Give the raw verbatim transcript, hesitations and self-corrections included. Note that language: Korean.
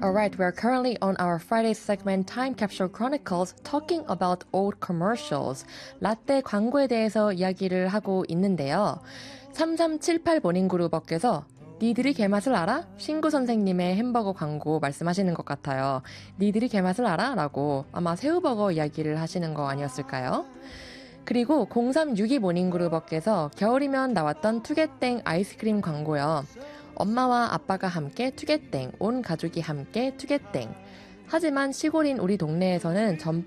Alright, we're currently on our Friday segment Time Capsule Chronicles talking about old commercials. 라떼 광고에 대해서 이야기를 하고 있는데요. 삼삼칠팔 모닝그룹업께서 니들이 개맛을 알아? 신구 선생님의 햄버거 광고 말씀하시는 것 같아요. 니들이 개맛을 알아? 라고 아마 새우버거 이야기를 하시는 거 아니었을까요? 그리고 공삼육이 모닝그룹업께서 겨울이면 나왔던 투게땡 아이스크림 광고요. 엄마와 아빠가 함께 투게땡, 온 가족이 함께 투게땡. 하지만 시골인 우리 동네에서는 전